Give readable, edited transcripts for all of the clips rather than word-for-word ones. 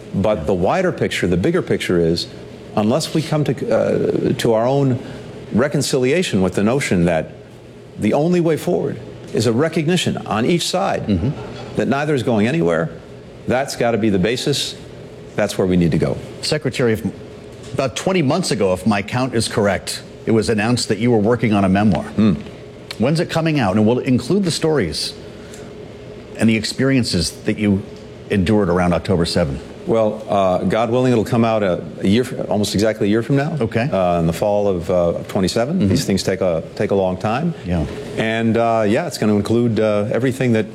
But the wider picture, the bigger picture is, unless we come to our own reconciliation with the notion that the only way forward is a recognition on each side that neither is going anywhere, that's got to be the basis. That's where we need to go. Secretary, about 20 months ago, if my count is correct, it was announced that you were working on a memoir. When's it coming out? And will it include the stories and the experiences that you endured around October 7th? Well, God willing, it'll come out a year, almost exactly a year from now. Okay. In the fall of 27. These things take a long time. Yeah. And it's going to include everything that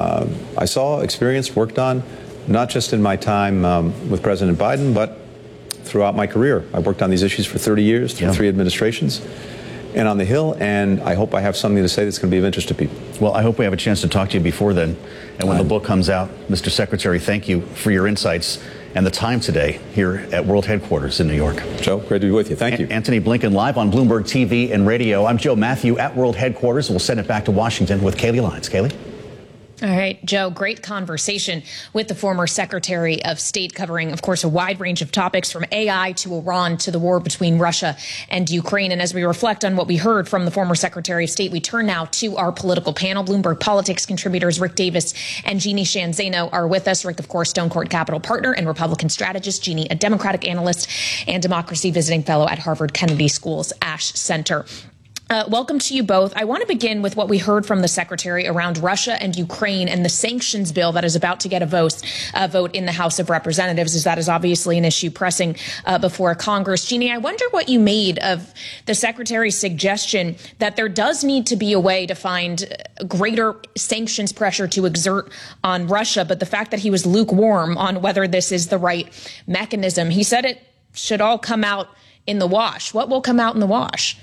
I saw, experienced, worked on, not just in my time with President Biden, but throughout my career. I worked on these issues for 30 years, through 3 administrations, and on the Hill, and I hope I have something to say that's going to be of interest to people. Well, I hope we have a chance to talk to you before then. And when the book comes out, Mr. Secretary, thank you for your insights and the time today here at World Headquarters in New York. Joe, great to be with you. Thank you. Antony Blinken live on Bloomberg TV and radio. I'm Joe Matthew at World Headquarters. We'll send it back to Washington with Kayleigh Lyons. Kayleigh? All right, Joe, great conversation with the former Secretary of State, covering, of course, a wide range of topics from AI to Iran to the war between Russia and Ukraine. And as we reflect on what we heard from the former Secretary of State, we turn now to our political panel. Bloomberg Politics contributors Rick Davis and Jeannie Sheehan Zaino are with us. Rick, of course, Stone Court Capital partner and Republican strategist. Jeannie, a Democratic analyst and democracy visiting fellow at Harvard Kennedy School's Ash Center. Welcome to you both. I want to begin with what we heard from the Secretary around Russia and Ukraine and the sanctions bill that is about to get a vote in the House of Representatives, as that is obviously an issue pressing before Congress. Jeannie, I wonder what you made of the Secretary's suggestion that there does need to be a way to find greater sanctions pressure to exert on Russia, but the fact that he was lukewarm on whether this is the right mechanism. He said it should all come out in the wash. What will come out in the wash?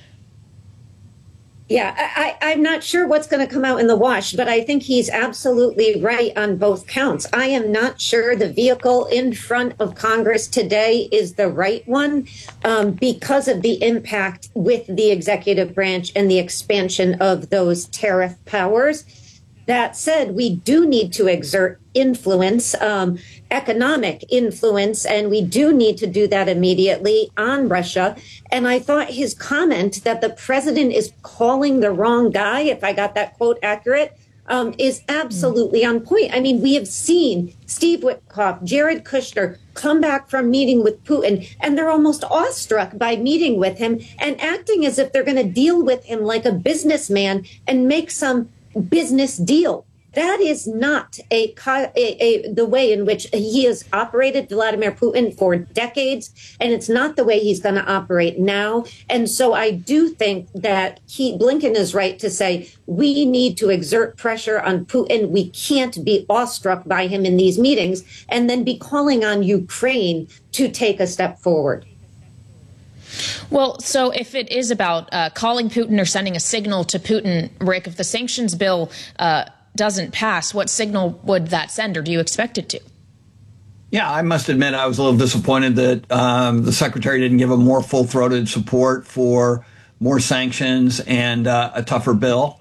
Yeah, I'm not sure what's going to come out in the wash, but I think he's absolutely right on both counts. I am not sure the vehicle in front of Congress today is the right one because of the impact with the executive branch and the expansion of those tariff powers. That said, we do need to exert influence, economic influence, and we do need to do that immediately on Russia. And I thought his comment that the president is calling the wrong guy, if I got that quote accurate, is absolutely on point. I mean, we have seen Steve Witkoff, Jared Kushner come back from meeting with Putin, and they're almost awestruck by meeting with him and acting as if they're going to deal with him like a businessman and make some business deal. That is not the way in which he has operated, Vladimir Putin, for decades, and it's not the way he's going to operate now. And so I do think that Blinken is right to say we need to exert pressure on Putin. We can't be awestruck by him in these meetings and then be calling on Ukraine to take a step forward. Well, so if it is about calling Putin or sending a signal to Putin, Rick, if the sanctions bill doesn't pass, what signal would that send, or do you expect it to? Yeah, I must admit I was a little disappointed that the secretary didn't give a more full-throated support for more sanctions and a tougher bill.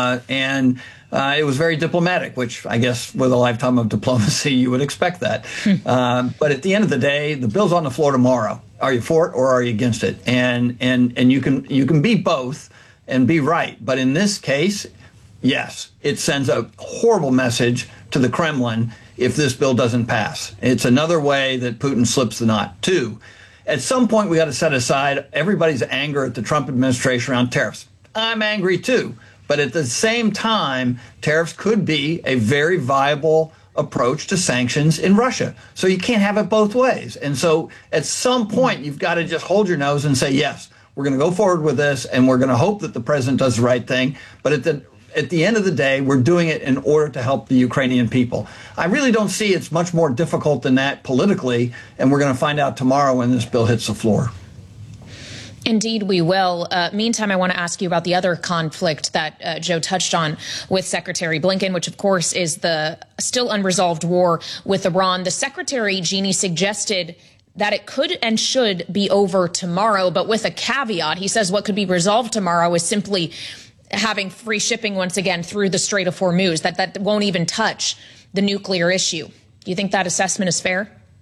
It was very diplomatic, which I guess with a lifetime of diplomacy, you would expect that. But at the end of the day, the bill's on the floor tomorrow. Are you for it or are you against it? And you can be both and be right. But in this case, yes, it sends a horrible message to the Kremlin if this bill doesn't pass. It's another way that Putin slips the knot. Two, at some point, we got to set aside everybody's anger at the Trump administration around tariffs. I'm angry, too. But at the same time, tariffs could be a very viable approach to sanctions in Russia. So you can't have it both ways. And so at some point, you've got to just hold your nose and say, yes, we're going to go forward with this, and we're going to hope that the president does the right thing. But at the end of the day, we're doing it in order to help the Ukrainian people. I really don't see it's much more difficult than that politically, and we're going to find out tomorrow when this bill hits the floor. Indeed, we will. Meantime, I want to ask you about the other conflict that Joe touched on with Secretary Blinken, which, of course, is the still unresolved war with Iran. The secretary, Jeannie, suggested that it could and should be over tomorrow, but with a caveat. He says what could be resolved tomorrow is simply having free shipping once again through the Strait of Hormuz, that won't even touch the nuclear issue. Do you think that assessment is fair?